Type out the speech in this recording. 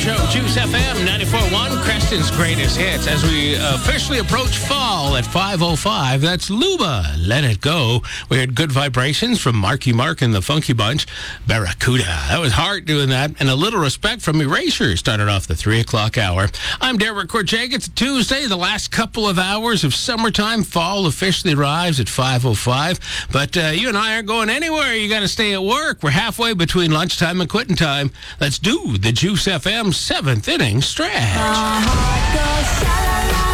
show, Juice FM 94.1, Creston's greatest hits. As we officially approach fall at 5:05, that's Luba, Let It Go. We had Good Vibrations from Marky Mark and the Funky Bunch. Barracuda, that was Heart doing that. And A Little Respect from Erasure started off the 3 o'clock hour. I'm Derek Corjeg. It's Tuesday, the last couple of hours of summertime. Fall officially arrives at 5:05. But you and I aren't going anywhere. You got to stay at work. We're halfway between lunchtime and quitting time. Let's do the Juice FM 7th inning stretch. My heart goes sha-la-la.